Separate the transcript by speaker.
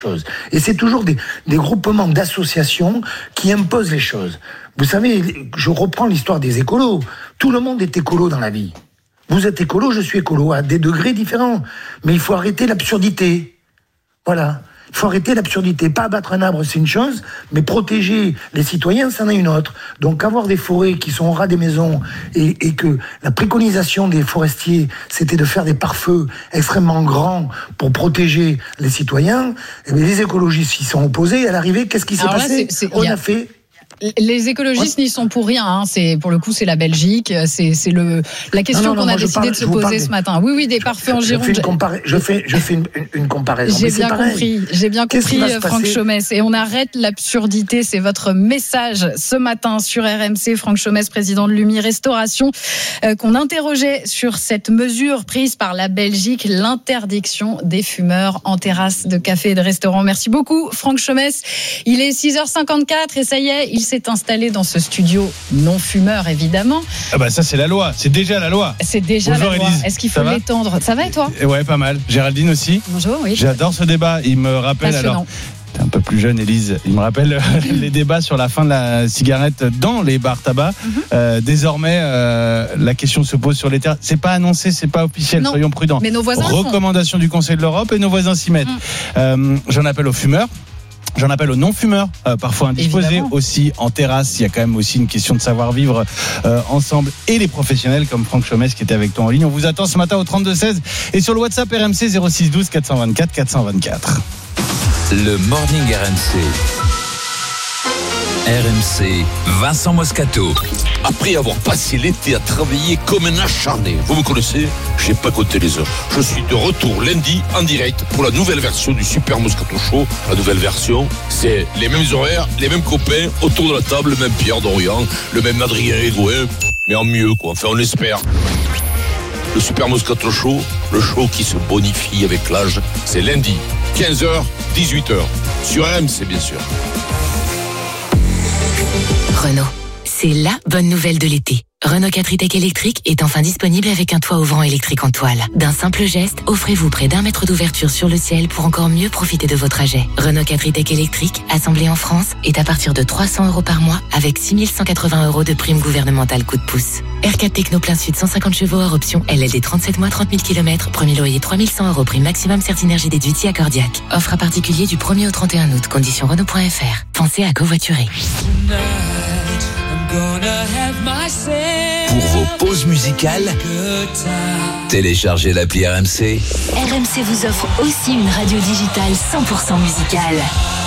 Speaker 1: choses. Et c'est toujours des groupements d'associations qui imposent les choses. Vous savez, je reprends l'histoire des écolos. Tout le monde est écolo dans la vie. Vous êtes écolo, je suis écolo, à des degrés différents. Mais il faut arrêter l'absurdité. Voilà. Il faut arrêter l'absurdité. Pas abattre un arbre, c'est une chose, mais protéger les citoyens, c'en est une autre. Donc avoir des forêts qui sont au ras des maisons et que la préconisation des forestiers, c'était de faire des pare-feux extrêmement grands pour protéger les citoyens, et bien les écologistes s'y sont opposés. À l'arrivée, qu'est-ce qui s'est passé ? On a fait...
Speaker 2: Les écologistes n'y sont pour rien. Hein. Pour le coup, c'est la Belgique. C'est la question qu'on a décidé de se poser ce matin. Oui, des pare-feux en Gironde.
Speaker 1: Je fais une comparaison.
Speaker 2: J'ai bien compris, Franck Chaumesse. Et on arrête l'absurdité. C'est votre message ce matin sur RMC. Franck Chaumesse, président de l'UMI Restauration, qu'on interrogeait sur cette mesure prise par la Belgique, l'interdiction des fumeurs en terrasse de café et de restaurant. Merci beaucoup, Franck Chaumesse. Il est 6h54 et ça y est, il s'est installé dans ce studio non-fumeur, évidemment.
Speaker 3: Ah bah ça, c'est la loi. C'est déjà la loi.
Speaker 2: Bonjour, la loi. Élise. Est-ce qu'il faut l'étendre ? Ça va et toi ?
Speaker 3: Ouais, pas mal. Géraldine aussi.
Speaker 2: Bonjour, oui.
Speaker 3: J'adore ce débat. Il me rappelle...
Speaker 2: Passionnant.
Speaker 3: T'es un peu plus jeune, Élise. Il me rappelle les débats sur la fin de la cigarette dans les bars tabac. Désormais, la question se pose sur les terres. C'est pas annoncé, c'est pas officiel.
Speaker 2: Non,
Speaker 3: soyons prudents.
Speaker 2: Mais nos voisins
Speaker 3: Recommandation du Conseil de l'Europe et nos voisins s'y mettent. J'en appelle aux fumeurs. J'en appelle aux non-fumeurs, parfois indisposés. Évidemment. Aussi en terrasse. Il y a quand même aussi une question de savoir-vivre ensemble. Et les professionnels comme Franck Chaumesse qui était avec toi en ligne. On vous attend ce matin au 32-16 et sur le WhatsApp RMC 06 12 424 424.
Speaker 4: Le Morning RMC. RMC, Vincent Moscato.
Speaker 5: Après avoir passé l'été à travailler comme un acharné, vous me connaissez, j'ai pas compté les heures. Je suis de retour lundi en direct pour la nouvelle version du Super Moscato Show. La nouvelle version, c'est les mêmes horaires, les mêmes copains autour de la table, le même Pierre Dorian, le même Adrien Egoin, mais en mieux quoi, enfin on espère. Le Super Moscato Show, le show qui se bonifie avec l'âge, c'est lundi, 15h, 18h, sur RMC bien sûr.
Speaker 6: Renault, c'est la bonne nouvelle de l'été. Renault 4 e-Tech électrique est enfin disponible avec un toit ouvrant électrique en toile. D'un simple geste, offrez-vous près d'1 mètre d'ouverture sur le ciel pour encore mieux profiter de vos trajets. Renault 4 e-Tech électrique, assemblé en France, est à partir de 300 € par mois avec 6 180 € de prime gouvernementale coup de pouce. R4 Techno plein sud 150 chevaux hors option LLD 37 mois 30 000 km, premier loyer 3 100 € prime maximum Certinergie déduit accordiaque. Offre à particulier du 1er au 31 août, conditions Renault.fr. Pensez à covoiturer.
Speaker 4: Pour vos pauses musicales, téléchargez l'appli RMC.
Speaker 6: RMC vous offre aussi une radio digitale 100% musicale.